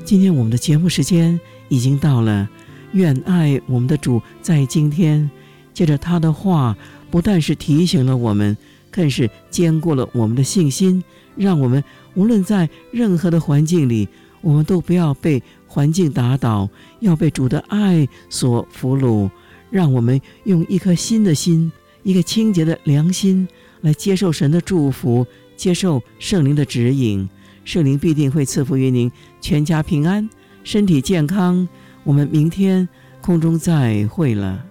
今天我们的节目时间已经到了，愿爱我们的主在今天借着他的话，不但是提醒了我们，更是坚固了我们的信心，让我们无论在任何的环境里，我们都不要被环境打倒，要被主的爱所俘虏。让我们用一颗新的心，一个清洁的良心来接受神的祝福，接受圣灵的指引。圣灵必定会赐福于您，全家平安，身体健康。我们明天空中再会了。